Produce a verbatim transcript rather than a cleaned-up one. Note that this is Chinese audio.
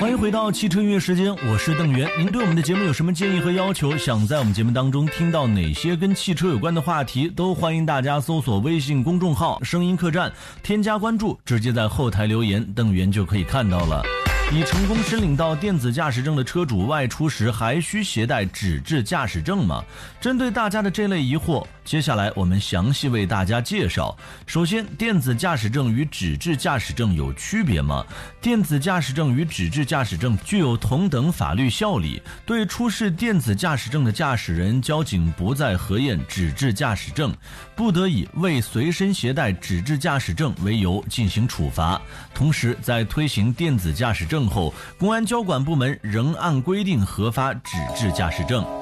欢迎回到汽车音乐时间，我是邓源。您对我们的节目有什么建议和要求？想在我们节目当中听到哪些跟汽车有关的话题，都欢迎大家搜索微信公众号声音客栈，添加关注，直接在后台留言，邓源就可以看到了。已成功申领到电子驾驶证的车主外出时还需携带纸质驾驶证吗？针对大家的这类疑惑，接下来我们详细为大家介绍。首先，电子驾驶证与纸质驾驶证有区别吗？电子驾驶证与纸质驾驶证具有同等法律效力，对出示电子驾驶证的驾驶人，交警不再核验纸质驾驶证，不得以未随身携带纸质驾驶证为由进行处罚。同时，在推行电子驾驶证后，公安交管部门仍按规定核发纸质驾驶证。